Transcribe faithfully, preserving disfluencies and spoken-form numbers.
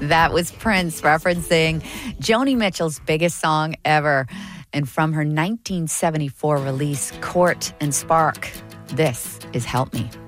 That was Prince referencing Joni Mitchell's biggest song ever. And from her nineteen seventy-four release, Court and Spark, this is Help Me.